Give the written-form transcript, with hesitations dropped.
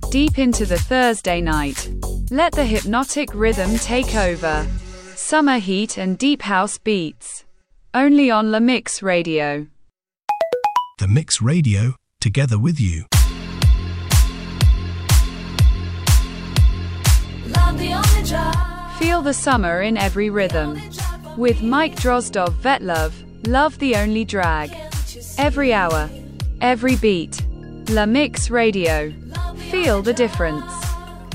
deep into the Thursday night. Let the hypnotic rhythm take over. Summer heat and deep house beats. Only on La Mix Radio. The Mix Radio, together with you. Feel the summer in every rhythm. With Mike Drozdov Vetlove, love the only drag. Every hour, every beat. La Mix Radio. Feel the difference.